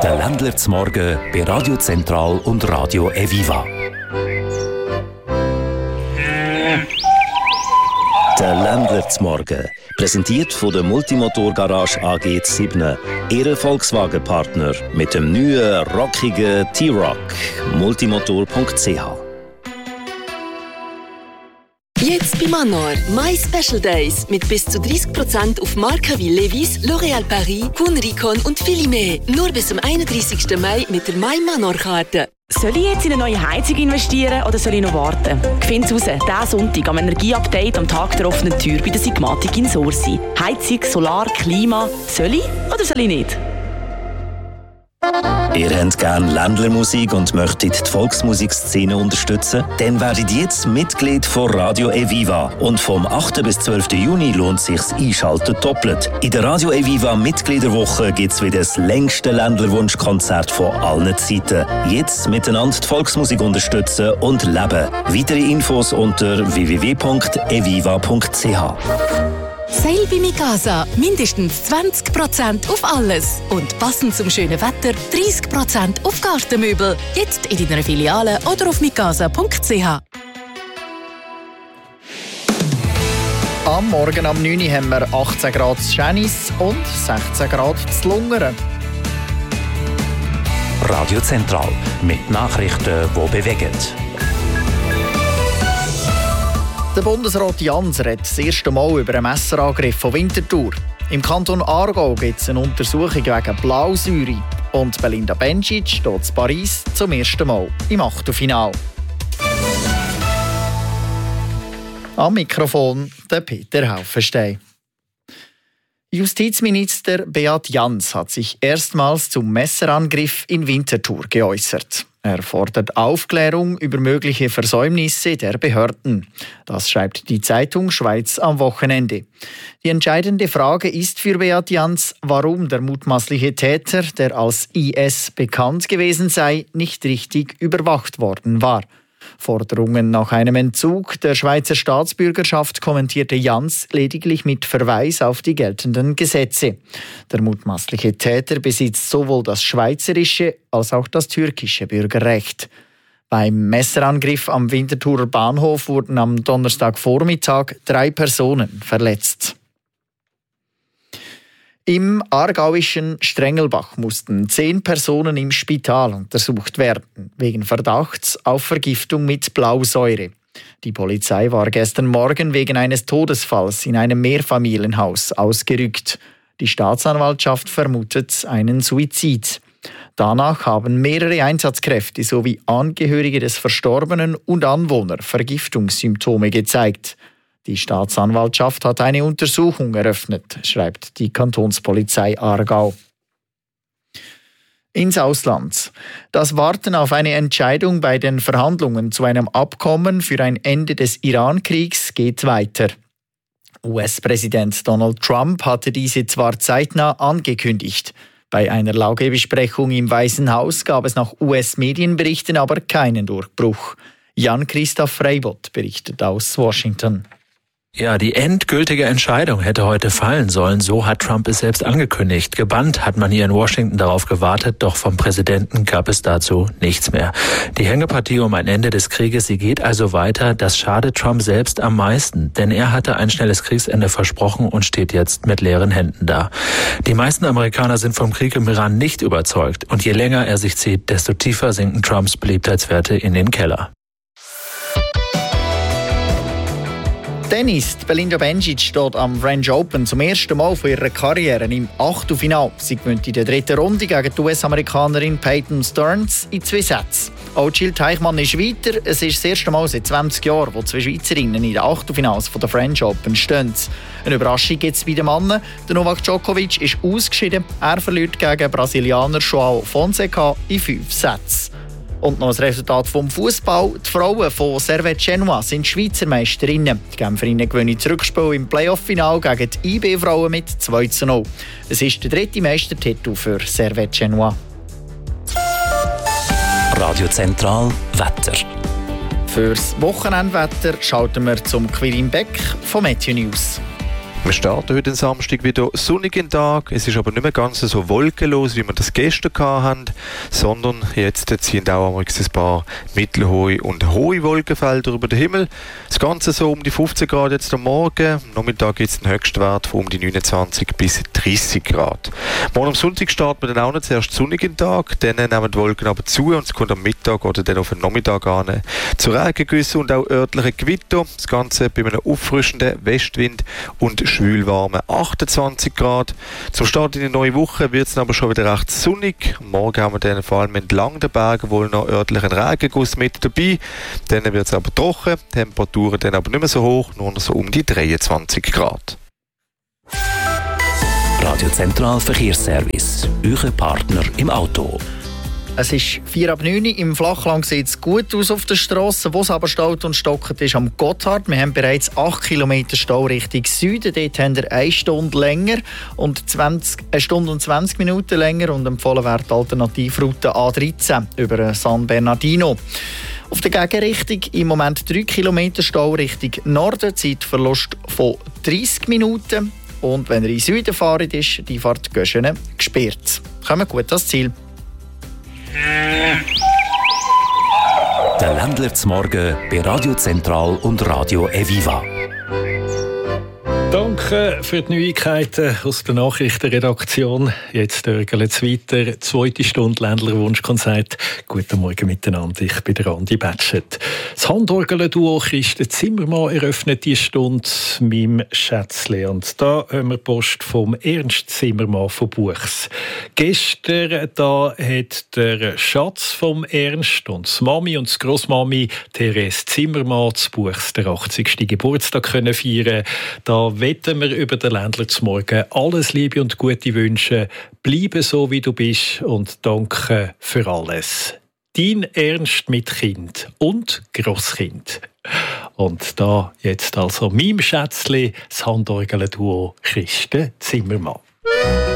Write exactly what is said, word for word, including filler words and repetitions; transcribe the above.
Der Ländler zum Morgen bei Radio Zentral und Radio Eviva. Der Ländler zum Morgen, präsentiert von der Multimotor-Garage A G sieben, Ihr Volkswagen-Partner mit dem neuen, rockigen T-Roc. multimotor punkt c h. Jetzt bei Manor. My Special Days mit bis zu dreißig Prozent auf Marken wie Levi's, L'Oréal Paris, Kunrikon und viele mehr. Nur bis zum einunddreißigsten Mai mit der My Manor-Karte. Soll ich jetzt in eine neue Heizung investieren oder soll ich noch warten? Find's raus, diesen Sonntag am Energieupdate am Tag der offenen Tür bei der Sigmatic in Sursi. Heizung, Solar, Klima. Soll ich oder soll ich nicht? Ihr habt gerne Ländlermusik und möchtet die Volksmusikszene unterstützen? Dann werdet jetzt Mitglied von Radio Eviva. Und vom achten bis zwölften Juni lohnt sich's Einschalten doppelt. In der Radio Eviva Mitgliederwoche gibt's wieder das längste Ländlerwunschkonzert von allen Zeiten. Jetzt miteinander die Volksmusik unterstützen und leben. Weitere Infos unter w w w punkt eviva punkt c h. Sale bei Mikasa. Mindestens zwanzig Prozent auf alles. Und passend zum schönen Wetter dreißig Prozent auf Gartenmöbel. Jetzt in deiner Filiale oder auf mikasa punkt c h. Am Morgen am neun Uhr haben wir achtzehn Grad in Schänis und sechzehn Grad in Lungern. Radio Zentral mit Nachrichten, die bewegen. Der Bundesrat Jans redet das erste Mal über einen Messerangriff von Winterthur. Im Kanton Aargau gibt es eine Untersuchung wegen Blausäure. Und Belinda Bencic steht in Paris zum ersten Mal im Achtelfinale. Am Mikrofon der Peter Haufenstein. Justizminister Beat Jans hat sich erstmals zum Messerangriff in Winterthur geäußert. Er fordert Aufklärung über mögliche Versäumnisse der Behörden. Das schreibt die Zeitung Schweiz am Wochenende. Die entscheidende Frage ist für Beat Jans, warum der mutmaßliche Täter, der als I S bekannt gewesen sei, nicht richtig überwacht worden war. Forderungen nach einem Entzug der Schweizer Staatsbürgerschaft kommentierte Jans lediglich mit Verweis auf die geltenden Gesetze. Der mutmaßliche Täter besitzt sowohl das schweizerische als auch das türkische Bürgerrecht. Beim Messerangriff am Winterthurer Bahnhof wurden am Donnerstagvormittag drei Personen verletzt. Im aargauischen Strengelbach mussten zehn Personen im Spital untersucht werden, wegen Verdachts auf Vergiftung mit Blausäure. Die Polizei war gestern Morgen wegen eines Todesfalls in einem Mehrfamilienhaus ausgerückt. Die Staatsanwaltschaft vermutet einen Suizid. Danach haben mehrere Einsatzkräfte sowie Angehörige des Verstorbenen und Anwohner Vergiftungssymptome gezeigt. Die Staatsanwaltschaft hat eine Untersuchung eröffnet, schreibt die Kantonspolizei Aargau. Ins Ausland. Das Warten auf eine Entscheidung bei den Verhandlungen zu einem Abkommen für ein Ende des Iran-Kriegs geht weiter. U S-Präsident Donald Trump hatte diese zwar zeitnah angekündigt. Bei einer Lagebesprechung im Weißen Haus gab es nach U S-Medienberichten aber keinen Durchbruch. Jan-Christoph Freibott berichtet aus Washington. Ja, die endgültige Entscheidung hätte heute fallen sollen, so hat Trump es selbst angekündigt. Gebannt hat man hier in Washington darauf gewartet, doch vom Präsidenten gab es dazu nichts mehr. Die Hängepartie um ein Ende des Krieges, sie geht also weiter. Das schadet Trump selbst am meisten, denn er hatte ein schnelles Kriegsende versprochen und steht jetzt mit leeren Händen da. Die meisten Amerikaner sind vom Krieg im Iran nicht überzeugt und je länger er sich zieht, desto tiefer sinken Trumps Beliebtheitswerte in den Keller. Tennis. Belinda Bencic steht am French Open zum ersten Mal von ihrer Karriere im Achtelfinale. Sie gewinnt in der dritten Runde gegen die U S-Amerikanerin Peyton Stearns in zwei Sätzen. Auch Jill Teichmann ist weiter. Es ist das erste Mal seit zwanzig Jahren, wo zwei Schweizerinnen in den Achtelfinals der French Open stehen. Eine Überraschung gibt es bei den Männern. Der Novak Djokovic ist ausgeschieden. Er verliert gegen Brasilianer João Fonseca in fünf Sätzen. Und noch ein Resultat vom Fußball. Die Frauen von Servette Genua sind Schweizer Meisterinnen. Die Genferinnen gewinnen das Rückspiel im Playoff-Final gegen die I B-Frauen mit zwei zu null. Es ist der dritte Meistertitel für Servette Genua. Radio Zentral Wetter. Fürs Wochenendwetter schalten wir zum Quirin Beck von Meteo News. Wir starten heute Samstag wieder sonnigen Tag. Es ist aber nicht mehr ganz so wolkenlos, wie wir das gestern hatten, sondern jetzt ziehen auch ein paar mittelhohe und hohe Wolkenfelder über den Himmel. Das Ganze so um die fünfzehn Grad jetzt am Morgen. Am Nachmittag gibt es einen Höchstwert von um die neunundzwanzig bis dreißig Grad. Morgen am Sonntag starten wir dann auch noch zuerst sonnigen Tag, dann nehmen die Wolken aber zu und es kommt am Mittag oder dann auf den Nachmittag an zu Regengüssen und auch örtlichen Gewitter. Das Ganze bei einem auffrischenden Westwind und schwülwarme achtundzwanzig Grad. Zum Start in die neue Woche wird es aber schon wieder recht sonnig. Morgen haben wir dann vor allem entlang der Berge wohl noch örtlichen Regenguss mit dabei. Dann wird es aber trocken, Temperaturen dann aber nicht mehr so hoch, nur noch so um die dreiundzwanzig Grad. Radio Zentral Verkehrsservice, Ihr Partner im Auto. Es ist vier ab neun. Im Flachland sieht es gut aus auf der Strasse. Wo es aber staut und stockt, ist am Gotthard. Wir haben bereits acht Kilometer Stau Richtung Süden. Dort haben wir eine Stunde länger und zwanzig, eine Stunde und zwanzig Minuten länger. Und empfohlen wird die Alternativroute A dreizehn über San Bernardino. Auf der Gegenrichtung im Moment drei Kilometer Stau Richtung Norden. Zeitverlust von dreißig Minuten. Und wenn ihr in Süden fahrt, ist die Fahrt Göschenen gesperrt. Kommen gut ans Ziel. Der Ländler zum Morgen bei Radio Zentral und Radio Eviva. Danke für die Neuigkeiten aus der Nachrichtenredaktion. Jetzt örgeln es weiter. Zweite Stunde Ländler Wunschkonzert. Guten Morgen miteinander, ich bin der Andi Batschet. Das Handorgel-Duo Christen Zimmermann eröffnet die Stunde meinem Schätzli. Und da haben wir Post vom Ernst Zimmermann von Buchs. Gestern da hat der Schatz vom Ernst und die Mami und die Grossmami Therese Zimmermann zu Buchs den achtzigsten Geburtstag können feiern. Da wollen wir über den Ländler zum Morgen alles Liebe und Gute wünschen. Bleibe so, wie du bist und danke für alles. Dein Ernst mit Kind und Grosskind. Und da jetzt also meinem Schätzli das Handorgel-Duo Christen Zimmermann.